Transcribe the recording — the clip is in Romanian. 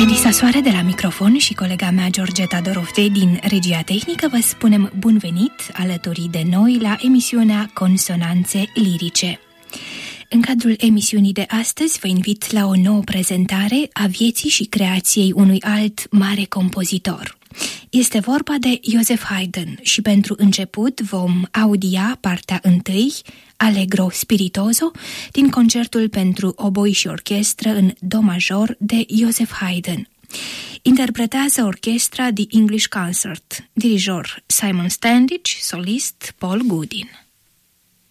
Elisa Soare de la microfon și colega mea Georgeta Doroftei din regia tehnică vă spunem bun venit alături de noi la emisiunea Consonanțe Lirice. În cadrul emisiunii de astăzi vă invit la o nouă prezentare a vieții și creației unui alt mare compozitor. Este vorba de Joseph Haydn și pentru început vom audia partea întâi, Allegro spiritoso, din concertul pentru oboi și orchestră în do major de Joseph Haydn. Interpretează orchestra The English Concert, dirijor Simon Standish, solist Paul Goodin.